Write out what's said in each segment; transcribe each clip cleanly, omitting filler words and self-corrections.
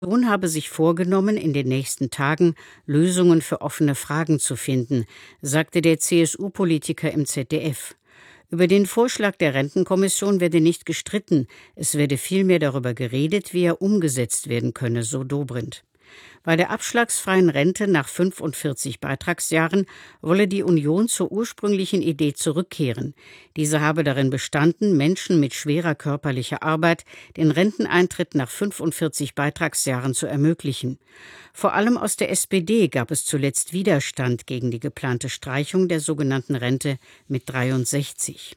Die Union habe sich vorgenommen, in den nächsten Tagen Lösungen für offene Fragen zu finden, sagte der CSU-Politiker im ZDF. Über den Vorschlag der Rentenkommission werde nicht gestritten, es werde vielmehr darüber geredet, wie er umgesetzt werden könne, so Dobrindt. Bei der abschlagsfreien Rente nach 45 Beitragsjahren wolle die Union zur ursprünglichen Idee zurückkehren. Diese habe darin bestanden, Menschen mit schwerer körperlicher Arbeit den Renteneintritt nach 45 Beitragsjahren zu ermöglichen. Vor allem aus der SPD gab es zuletzt Widerstand gegen die geplante Streichung der sogenannten Rente mit 63.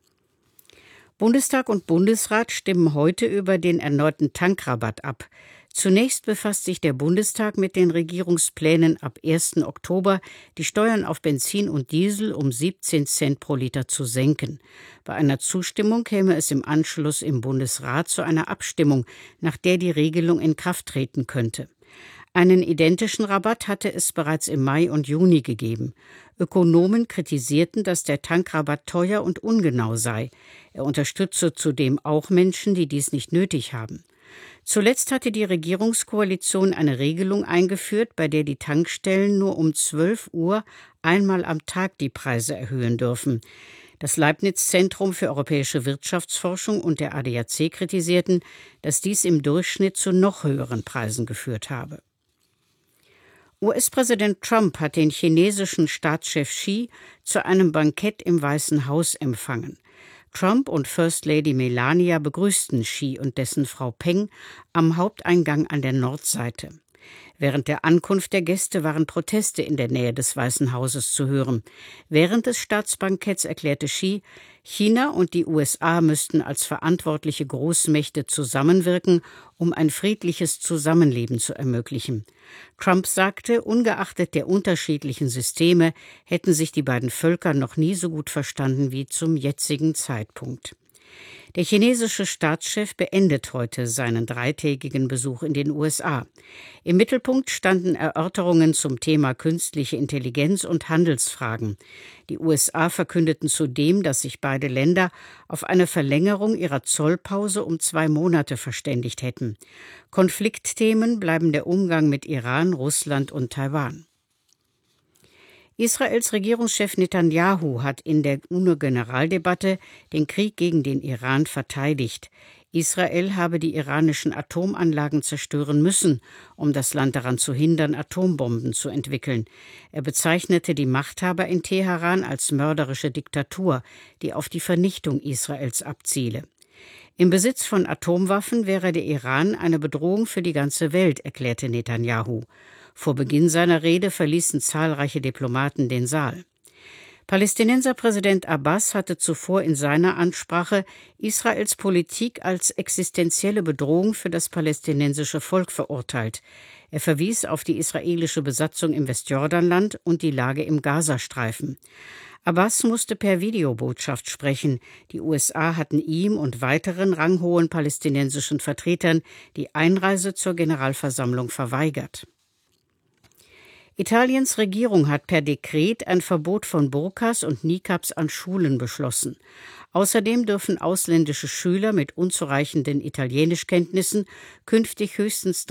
Bundestag und Bundesrat stimmen heute über den erneuten Tankrabatt ab. Zunächst befasst sich der Bundestag mit den Regierungsplänen, ab 1. Oktober die Steuern auf Benzin und Diesel um 17 Cent pro Liter zu senken. Bei einer Zustimmung käme es im Anschluss im Bundesrat zu einer Abstimmung, nach der die Regelung in Kraft treten könnte. Einen identischen Rabatt hatte es bereits im Mai und Juni gegeben. Ökonomen kritisierten, dass der Tankrabatt teuer und ungenau sei. Er unterstütze zudem auch Menschen, die dies nicht nötig haben. Zuletzt hatte die Regierungskoalition eine Regelung eingeführt, bei der die Tankstellen nur um 12 Uhr einmal am Tag die Preise erhöhen dürfen. Das Leibniz-Zentrum für europäische Wirtschaftsforschung und der ADAC kritisierten, dass dies im Durchschnitt zu noch höheren Preisen geführt habe. US-Präsident Trump hat den chinesischen Staatschef Xi zu einem Bankett im Weißen Haus empfangen. Trump und First Lady Melania begrüßten Xi und dessen Frau Peng am Haupteingang an der Nordseite. Während der Ankunft der Gäste waren Proteste in der Nähe des Weißen Hauses zu hören. Während des Staatsbanketts erklärte Xi, China und die USA müssten als verantwortliche Großmächte zusammenwirken, um ein friedliches Zusammenleben zu ermöglichen. Trump sagte, ungeachtet der unterschiedlichen Systeme hätten sich die beiden Völker noch nie so gut verstanden wie zum jetzigen Zeitpunkt. Der chinesische Staatschef beendet heute seinen 3-tägigen Besuch in den USA. Im Mittelpunkt standen Erörterungen zum Thema künstliche Intelligenz und Handelsfragen. Die USA verkündeten zudem, dass sich beide Länder auf eine Verlängerung ihrer Zollpause um 2 Monate verständigt hätten. Konfliktthemen bleiben der Umgang mit Iran, Russland und Taiwan. Israels Regierungschef Netanyahu hat in der UNO-Generaldebatte den Krieg gegen den Iran verteidigt. Israel habe die iranischen Atomanlagen zerstören müssen, um das Land daran zu hindern, Atombomben zu entwickeln. Er bezeichnete die Machthaber in Teheran als mörderische Diktatur, die auf die Vernichtung Israels abziele. Im Besitz von Atomwaffen wäre der Iran eine Bedrohung für die ganze Welt, erklärte Netanyahu. Vor Beginn seiner Rede verließen zahlreiche Diplomaten den Saal. Palästinenserpräsident Abbas hatte zuvor in seiner Ansprache Israels Politik als existenzielle Bedrohung für das palästinensische Volk verurteilt. Er verwies auf die israelische Besatzung im Westjordanland und die Lage im Gazastreifen. Abbas musste per Videobotschaft sprechen. Die USA hatten ihm und weiteren ranghohen palästinensischen Vertretern die Einreise zur Generalversammlung verweigert. Italiens Regierung hat per Dekret ein Verbot von Burkas und Nikabs an Schulen beschlossen. Außerdem dürfen ausländische Schüler mit unzureichenden Italienischkenntnissen künftig höchstens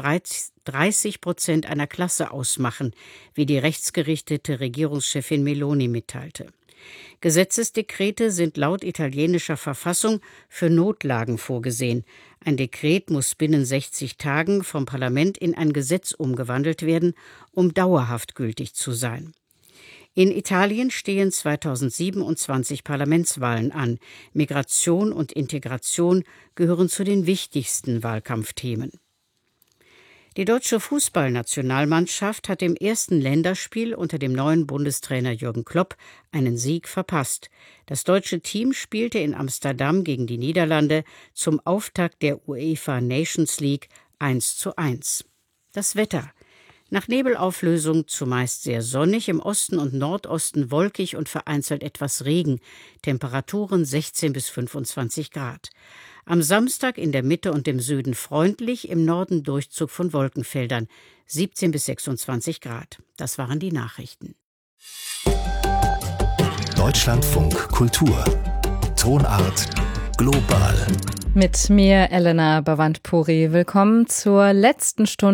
30% einer Klasse ausmachen, wie die rechtsgerichtete Regierungschefin Meloni mitteilte. Gesetzesdekrete sind laut italienischer Verfassung für Notlagen vorgesehen. Ein Dekret muss binnen 60 Tagen vom Parlament in ein Gesetz umgewandelt werden, um dauerhaft gültig zu sein. In Italien stehen 2027 Parlamentswahlen an. Migration und Integration gehören zu den wichtigsten Wahlkampfthemen. Die deutsche Fußballnationalmannschaft hat im ersten Länderspiel unter dem neuen Bundestrainer Jürgen Klopp einen Sieg verpasst. Das deutsche Team spielte in Amsterdam gegen die Niederlande zum Auftakt der UEFA Nations League 1:1. Das Wetter. Nach Nebelauflösung zumeist sehr sonnig, im Osten und Nordosten wolkig und vereinzelt etwas Regen. Temperaturen 16 bis 25 Grad. Am Samstag in der Mitte und im Süden freundlich, im Norden Durchzug von Wolkenfeldern, 17 bis 26 Grad. Das waren die Nachrichten. Deutschlandfunk Kultur. Tonart global. Mit mir, Elena Bavand-Puri. Willkommen zur letzten Stunde